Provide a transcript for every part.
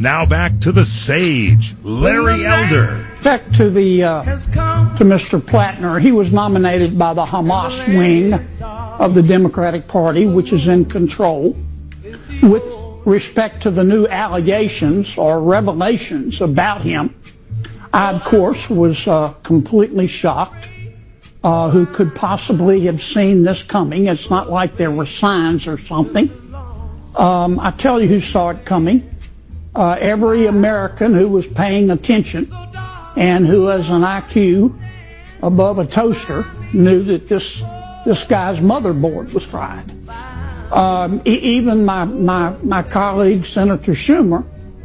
Now back to the sage, Larry Elder. Back to Mr. Plattner. He was nominated by the Hamas wing of the Democratic Party, which is in control. With respect to the new allegations or revelations about him, I, of course, was completely shocked. Who could possibly have seen this coming? It's not like there were signs or something. I tell you who saw it coming. Every American who was paying attention and who has an IQ above a toaster knew that this guy's motherboard was fried. Even my colleague, Senator Schumer,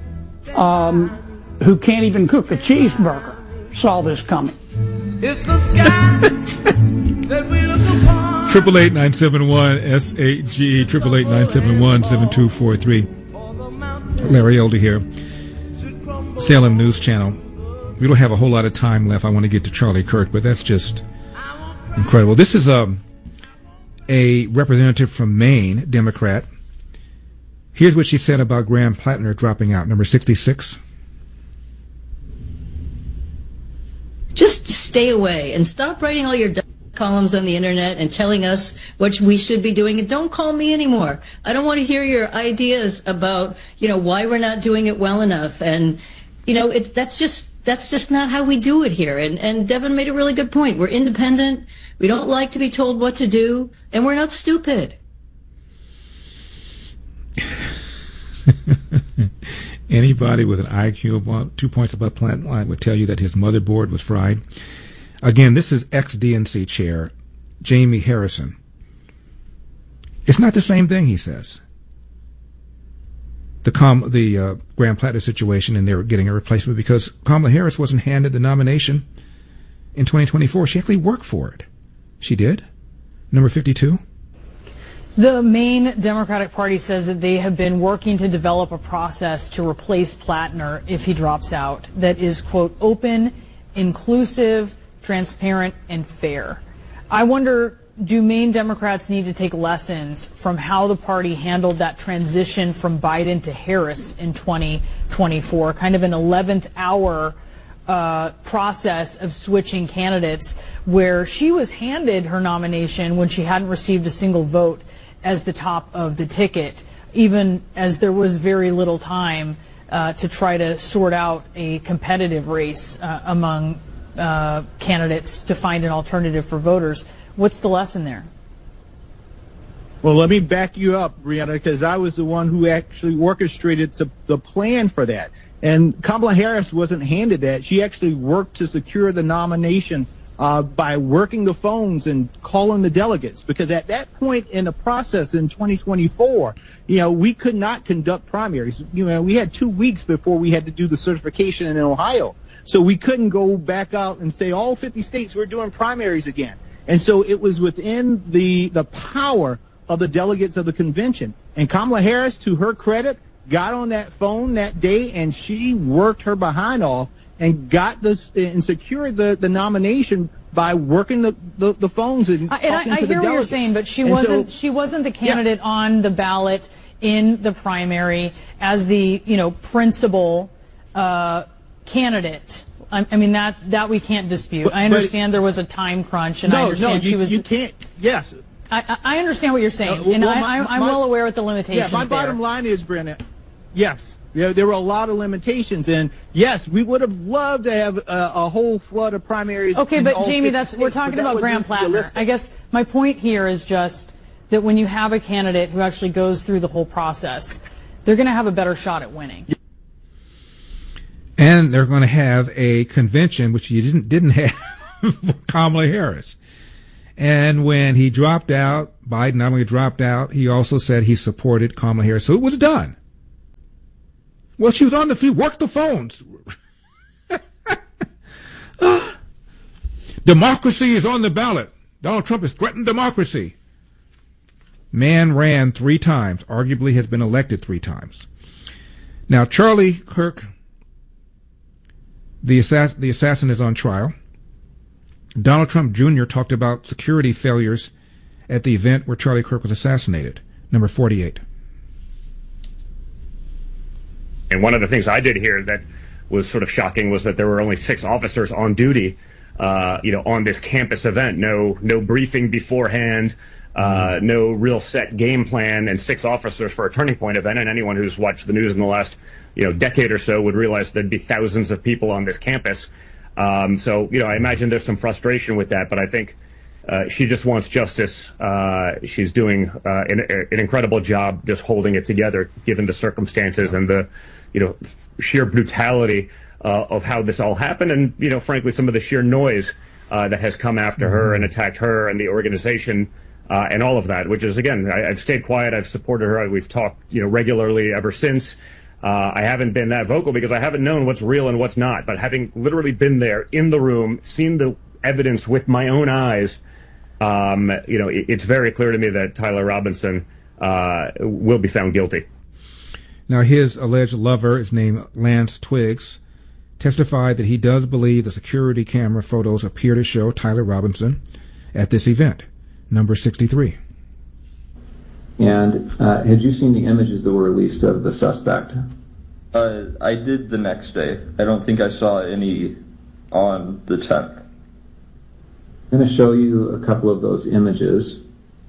who can't even cook a cheeseburger, saw this coming. It's the sky that we look upon. 888-971-SAGE, 888-971-7243. Larry Elder here, Salem News Channel. We don't have a whole lot of time left. I want to get to Charlie Kirk, but that's just incredible. This is a representative from Maine, Democrat. Here's what she said about Graham Plattner dropping out, number 66. Just stay away and stop writing all your columns on the internet and telling us what we should be doing, and don't call me anymore. I don't want to hear your ideas about, why we're not doing it well enough. And, that's just not how we do it here. And Devin made a really good point. We're independent. We don't like to be told what to do, and we're not stupid. Anybody with an IQ of 2 points above plant line would tell you that his motherboard was fried. Again, this is ex-DNC chair Jamie Harrison. It's not the same thing, he says. The Graham Plattner situation, and they're getting a replacement because Kamala Harris wasn't handed the nomination in 2024. She actually worked for it. She did. Number 52. The Maine Democratic Party says that they have been working to develop a process to replace Plattner if he drops out that is, quote, open, inclusive, transparent, and fair. I wonder, do Maine Democrats need to take lessons from how the party handled that transition from Biden to Harris in 2024, kind of an 11th hour process of switching candidates where she was handed her nomination when she hadn't received a single vote as the top of the ticket, even as there was very little time to try to sort out a competitive race among candidates to find an alternative for voters. What's the lesson there? Well, let me back you up, Brianna, because I was the one who actually orchestrated the plan for that. And Kamala Harris wasn't handed that. She actually worked to secure the nomination by working the phones and calling the delegates, because at that point in the process in 2024, we could not conduct primaries. We had 2 weeks before we had to do the certification in Ohio. So we couldn't go back out and say all 50 states we're doing primaries again. And so it was within the power of the delegates of the convention. And Kamala Harris, to her credit, got on that phone that day and she worked her behind off and got this and secured the nomination by working the phones and talking to the delegates. I hear what you're saying, but she wasn't the candidate on the ballot in the primary as the principal candidate. I mean that we can't dispute. I understand there was a time crunch, and I understand she was. You can't. Yes. I understand what you're saying, and I'm well aware of the limitations. Yeah, my bottom line is, Brenna, yes. There were a lot of limitations, and yes, we would have loved to have a whole flood of primaries. Okay, but Jamie, we're talking about Graham Plattner. I guess my point here is just that when you have a candidate who actually goes through the whole process, they're going to have a better shot at winning. And they're going to have a convention, which you didn't have for Kamala Harris. And when he dropped out, Biden not only dropped out, he also said he supported Kamala Harris. So it was done. Well, she was on the field, worked the phones. Democracy is on the ballot. Donald Trump has threatened democracy. Man ran 3 times, arguably has been elected 3 times. Now, Charlie Kirk, the assassin, is on trial. Donald Trump Jr. talked about security failures at the event where Charlie Kirk was assassinated. Number 48. And one of the things I did hear that was sort of shocking was that there were only 6 officers on duty, on this campus event. No briefing beforehand, no real set game plan, and 6 officers for a Turning Point event. And anyone who's watched the news in the last, decade or so would realize there'd be thousands of people on this campus. So I imagine there's some frustration with that, but I think she just wants justice. She's doing an incredible job just holding it together, given the circumstances and the, sheer brutality of how this all happened, and frankly, some of the sheer noise that has come after her and attacked her and the organization and all of that. Which is, again, I've stayed quiet. I've supported her. We've talked, regularly ever since. I haven't been that vocal because I haven't known what's real and what's not. But having literally been there in the room, seen the evidence with my own eyes, it's very clear to me that Tyler Robinson will be found guilty. Now, his alleged lover is named Lance Twiggs, testified that he does believe the security camera photos appear to show Tyler Robinson at this event, number 63. And had you seen the images that were released of the suspect? I did the next day. I don't think I saw any on the 10th. I'm going to show you a couple of those images.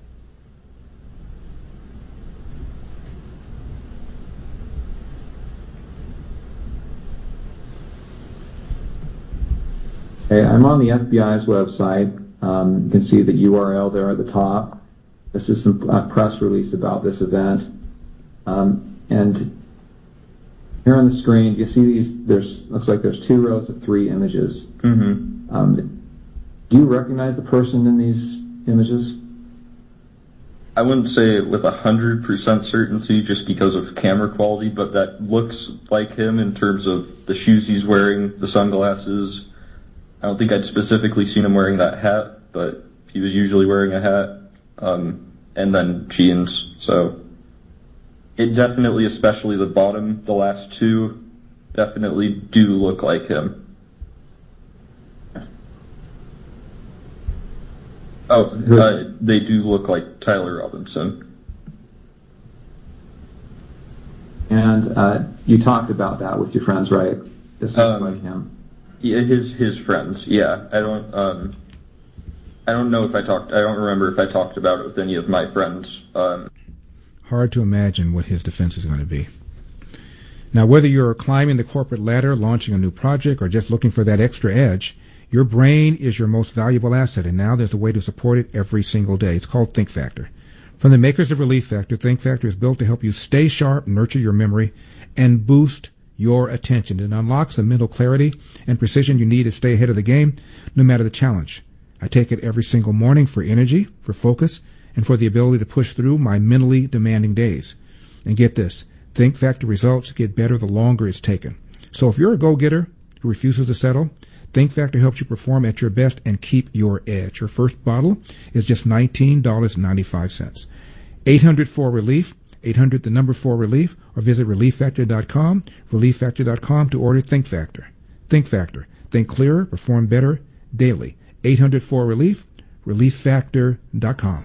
Okay, I'm on the FBI's website. You can see the URL there at the top. This is some press release about this event. And here on the screen, you see these. Looks like there's 2 rows of 3 images. Mm-hmm. Do you recognize the person in these images? I wouldn't say it with 100% certainty just because of camera quality, but that looks like him in terms of the shoes he's wearing, the sunglasses. I don't think I'd specifically seen him wearing that hat, but he was usually wearing a hat, and then jeans. So it definitely, especially the bottom, the last 2, definitely do look like him. They do look like Tyler Robinson. And you talked about that with your friends, right? This is like him. Yeah, his friends. Yeah, I don't know if I talked. I don't remember if I talked about it with any of my friends. Hard to imagine what his defense is going to be. Now, whether you're climbing the corporate ladder, launching a new project, or just looking for that extra edge, your brain is your most valuable asset, and now there's a way to support it every single day. It's called Think Factor. From the makers of Relief Factor, Think Factor is built to help you stay sharp, nurture your memory, and boost your attention. It unlocks the mental clarity and precision you need to stay ahead of the game, no matter the challenge. I take it every single morning for energy, for focus, and for the ability to push through my mentally demanding days. And get this, Think Factor results get better the longer it's taken. So if you're a go-getter who refuses to settle, Think Factor helps you perform at your best and keep your edge. Your first bottle is just $19.95. 800-4-RELIEF, 800 the number 4-RELIEF, or visit ReliefFactor.com, ReliefFactor.com to order Think Factor. Think Factor. Think clearer, perform better daily. 800-4-RELIEF, ReliefFactor.com.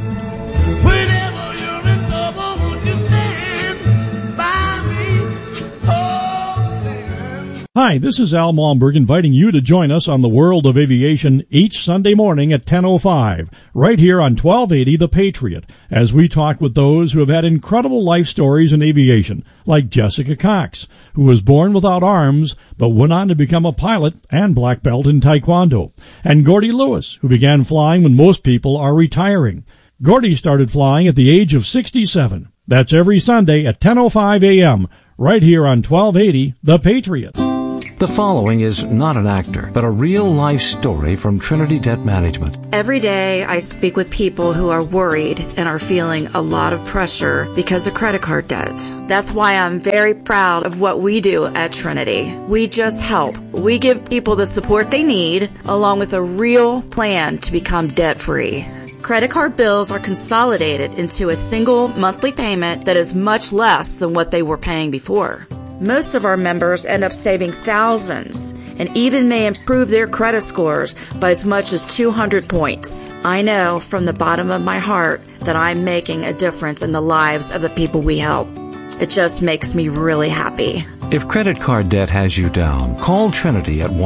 Whenever you're in trouble, won't you stand by me? Oh, stand. Hi, this is Al Malmberg inviting you to join us on the World of Aviation each Sunday morning at 10:05, right here on 1280 The Patriot, as we talk with those who have had incredible life stories in aviation, like Jessica Cox, who was born without arms but went on to become a pilot and black belt in Taekwondo, and Gordy Lewis, who began flying when most people are retiring. Gordy started flying at the age of 67. That's every Sunday at 10:05 a.m., right here on 1280 The Patriot. The following is not an actor, but a real-life story from Trinity Debt Management. Every day I speak with people who are worried and are feeling a lot of pressure because of credit card debt. That's why I'm very proud of what we do at Trinity. We just help. We give people the support they need, along with a real plan to become debt-free. Credit card bills are consolidated into a single monthly payment that is much less than what they were paying before. Most of our members end up saving thousands and even may improve their credit scores by as much as 200 points. I know from the bottom of my heart that I'm making a difference in the lives of the people we help. It just makes me really happy. If credit card debt has you down, call Trinity at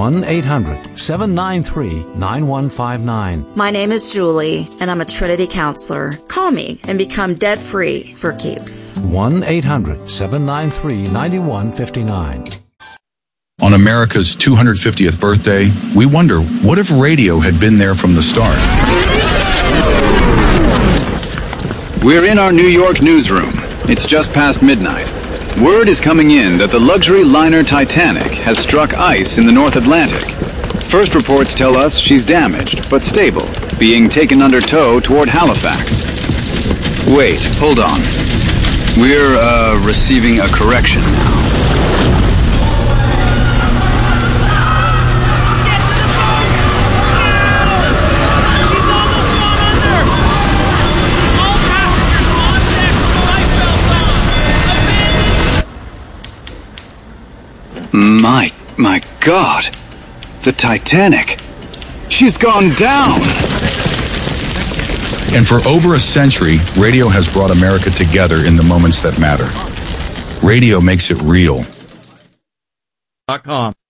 1-800-793-9159. My name is Julie, and I'm a Trinity counselor. Call me and become debt-free for keeps. 1-800-793-9159. On America's 250th birthday, we wonder, what if radio had been there from the start? We're in our New York newsroom. It's just past midnight. Word is coming in that the luxury liner Titanic has struck ice in the North Atlantic. First reports tell us she's damaged, but stable, being taken under tow toward Halifax. Wait, hold on. We're, receiving a correction now. My God, the Titanic, she's gone down. And for over a century, radio has brought America together in the moments that matter. Radio makes it real. .com.